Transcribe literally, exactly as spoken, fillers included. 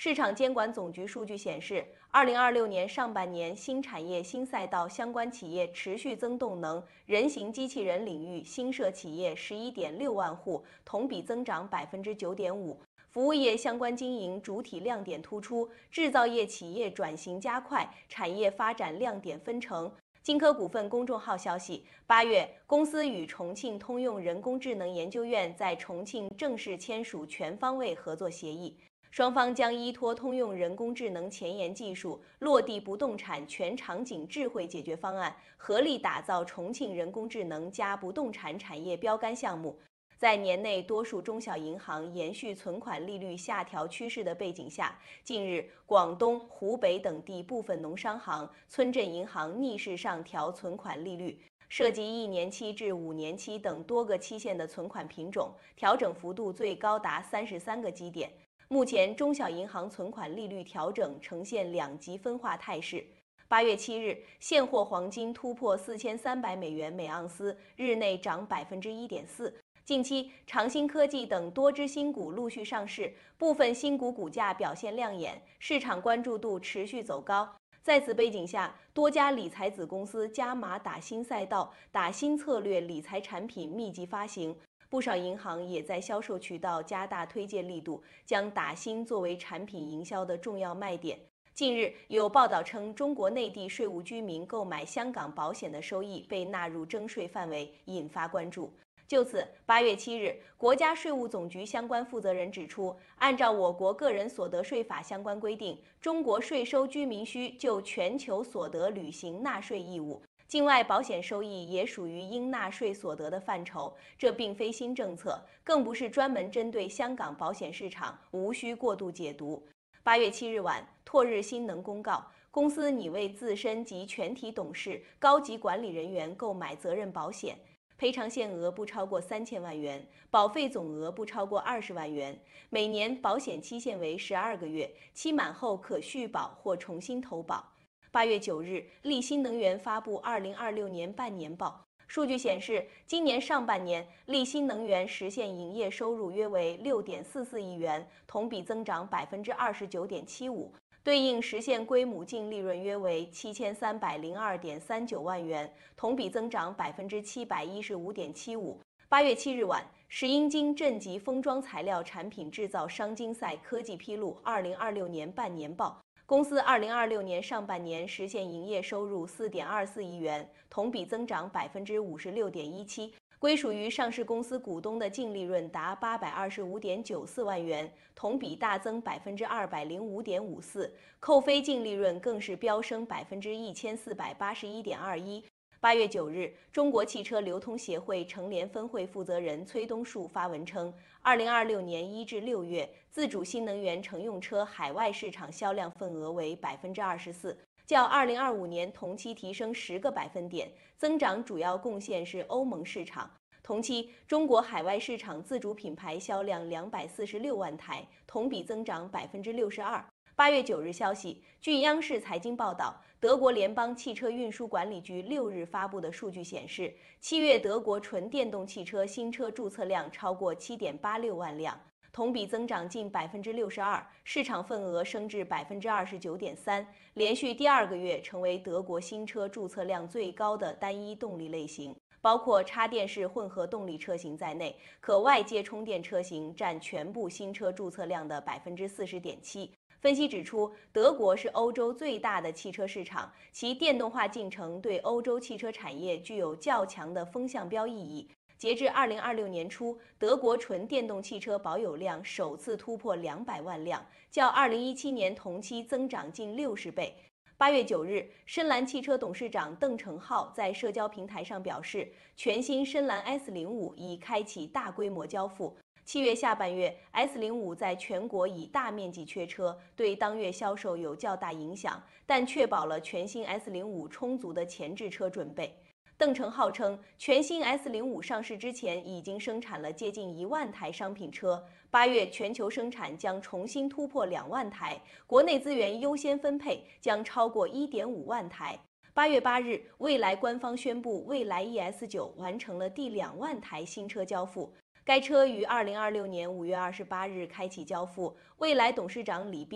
市场监管总局数据显示，二零二六年上半年新产业新赛道相关企业持续增动能，人形机器人领域新设企业十一点六万户，同比增长百分之九点五。服务业相关经营主体亮点突出，制造业企业转型加快，产业发展亮点纷呈。金科股份公众号消息，八月，公司与重庆通用人工智能研究院在重庆正式签署全方位合作协议。双方将依托通用人工智能前沿技术，落地不动产全场景智慧解决方案，合力打造重庆人工智能加不动产产业标杆项目。在年内多数中小银行延续存款利率下调趋势的背景下，近日广东、湖北等地部分农商行、村镇银行逆势上调存款利率，涉及一年期至五年期等多个期限的存款品种，调整幅度最高达三十三个基点。目前，中小银行存款利率调整呈现两极分化态势。八月七日，现货黄金突破四千三百美元每盎司，日内涨百分之一点四。近期，长兴科技等多只新股陆续上市，部分新股股价表现亮眼，市场关注度持续走高。在此背景下，多家理财子公司加码打新赛道、打新策略理财产品密集发行。不少银行也在销售渠道加大推荐力度，将打新作为产品营销的重要卖点。近日有报道称，中国内地税务居民购买香港保险的收益被纳入征税范围，引发关注。就此，八月七日，国家税务总局相关负责人指出，按照我国个人所得税法相关规定，中国税收居民需就全球所得履行纳税义务。境外保险收益也属于应纳税所得的范畴，这并非新政策，更不是专门针对香港保险市场，无需过度解读。八月七日晚，拓日新能公告，公司拟为自身及全体董事、高级管理人员购买责任保险，赔偿限额不超过三千万元，保费总额不超过二十万元，每年保险期限为十二个月，期满后可续保或重新投保。八月九日，力新能源发布二零二六年半年报。数据显示，今年上半年，力新能源实现营业收入约为六点四四亿元，同比增长百分之二十九点七五，对应实现归母净利润约为七千三百零二点三九万元，同比增长百分之七百一十五点七五。八月七日晚，石英金正极封装材料产品制造商金赛科技披露二零二六年半年报。公司二零二六年上半年实现营业收入四点二四亿元，同比增长百分之五十六点一七，归属于上市公司股东的净利润达八百二十五点九四万元，同比大增百分之二百零五点五四，扣非净利润更是飙升百分之一千四百八十一点二一。八月九日，中国汽车流通协会成联分会负责人崔东树发文称，二零二六年一至六月，自主新能源乘用车海外市场销量份额为百分之二十四，较二零二五年同期提升十个百分点，增长主要贡献是欧盟市场。同期，中国海外市场自主品牌销量两百四十六万台，同比增长百分之六十二。八月九日消息，据央视财经报道，德国联邦汽车运输管理局六日发布的数据显示，七月德国纯电动汽车新车注册量超过七点八六万辆，同比增长近百分之六十二，市场份额升至百分之二十九点三，连续第二个月成为德国新车注册量最高的单一动力类型。包括插电式混合动力车型在内，可外接充电车型占全部新车注册量的百分之四十点七。分析指出，德国是欧洲最大的汽车市场，其电动化进程对欧洲汽车产业具有较强的风向标意义。截至二零二六年初，德国纯电动汽车保有量首次突破两百万辆，较二零一七年同期增长近六十倍。八月九日，深蓝汽车董事长邓成浩在社交平台上表示，全新深蓝 S 零五已开启大规模交付。七月下半月 ，S 零五在全国已大面积缺车，对当月销售有较大影响，但确保了全新 S 零五充足的前置车准备。邓成浩称，全新 S 零五上市之前已经生产了接近一万台商品车，八月全球生产将重新突破两万台，国内资源优先分配将超过一点五万台。八月八日，蔚来官方宣布，蔚来 E S 九完成了第两万台新车交付。该车于二零二六年五月二十八日开启交付。蔚来董事长李斌